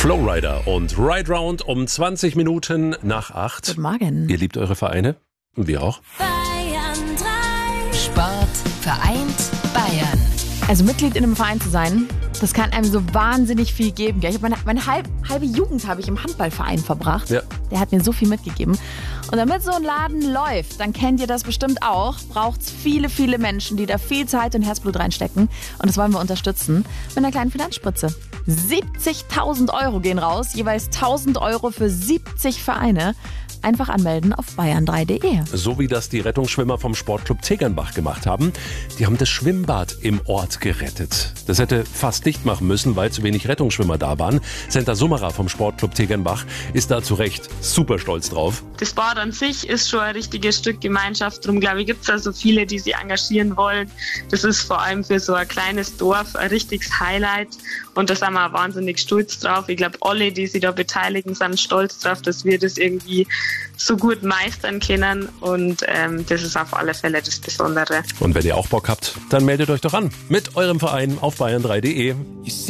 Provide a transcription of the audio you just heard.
Flowrider und Ride Round um 20 Minuten nach 8. Guten Morgen. Ihr liebt eure Vereine? Wir auch. Bayern 3. Sport vereint Bayern. Also Mitglied in einem Verein zu sein, das kann einem so wahnsinnig viel geben. Ich habe meine halbe Jugend habe ich im Handballverein verbracht. Ja. Der hat mir so viel mitgegeben. Und damit so ein Laden läuft, dann kennt ihr das bestimmt auch, braucht es viele, viele Menschen, die da viel Zeit und Herzblut reinstecken. Und das wollen wir unterstützen mit einer kleinen Finanzspritze. 70.000 Euro gehen raus, jeweils 1.000 Euro für 70 Vereine. Einfach anmelden auf bayern3.de. So wie das die Rettungsschwimmer vom Sportclub Tegernbach gemacht haben. Die haben das Schwimmbad im Ort gerettet. Das hätte fast dicht machen müssen, weil zu wenig Rettungsschwimmer da waren. Senta Summerer vom Sportclub Tegernbach ist da zu Recht super stolz drauf. Das Bad an sich ist schon ein richtiges Stück Gemeinschaft. Darum, glaube ich, gibt es da so viele, die sich engagieren wollen. Das ist vor allem für so ein kleines Dorf ein richtiges Highlight. Und da sind wir wahnsinnig stolz drauf. Ich glaube, alle, die sich da beteiligen, sind stolz drauf, dass wir das irgendwie so gut meistern können. Und das ist auf alle Fälle das Besondere. Und wenn ihr auch Bock habt, dann meldet euch doch an mit eurem Verein auf bayern3.de.